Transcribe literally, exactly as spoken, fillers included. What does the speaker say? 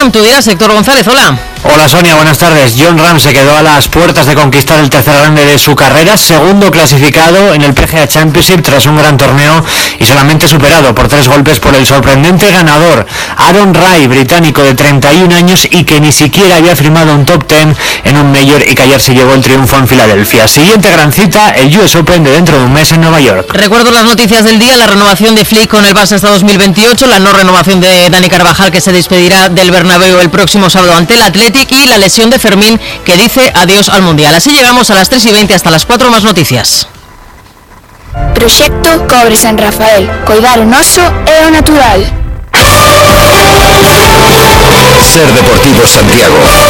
Ram. Tú dirás, Héctor González, hola. Hola Sonia, buenas tardes. Jon Rahm se quedó a las puertas de conquistar el tercer grande de su carrera, segundo clasificado en el P G A Championship tras un gran torneo y solamente superado por tres golpes por el sorprendente ganador Aaron Rai, británico de treinta y un años y que ni siquiera había firmado un top diez en un Major y que ayer se llevó el triunfo en Filadelfia. Siguiente gran cita, el U S Open de dentro de un mes en Nueva York. Recuerdo las noticias del día: la renovación de Flick con el Barça hasta dos mil veintiocho, la no renovación de Dani Carvajal, que se despedirá del Bernabéu el próximo sábado ante el Athletic, y la lesión de Fermín, que dice adiós al Mundial. Así llegamos a las tres y veinte, hasta las cuatro, más noticias. Proxecto Cobre San Rafael. Coidar o noso é o natural. Ser Deportivo Santiago.